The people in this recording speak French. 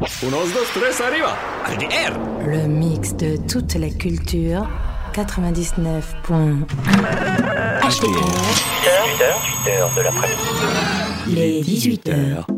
Unos, dos, tres, arriba. HDR. Le mix de toute la culture. 99.1 HDR. 8h de l'après-midi. Les 18h.